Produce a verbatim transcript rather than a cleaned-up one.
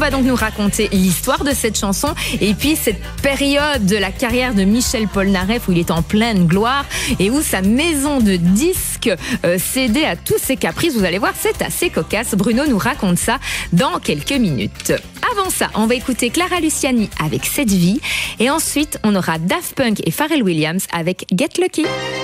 va donc nous raconter l'histoire de cette chanson et puis cette période de la carrière de Michel Polnareff où il est en pleine gloire et où sa maison de disques euh, cédait à tous ses caprices. Vous allez voir, c'est assez cocasse. Bruno nous raconte ça dans quelques minutes. Avant ça, on va écouter Clara Luciani avec Cette vie et ensuite on aura Daft Punk et Pharrell Williams avec Get Lucky.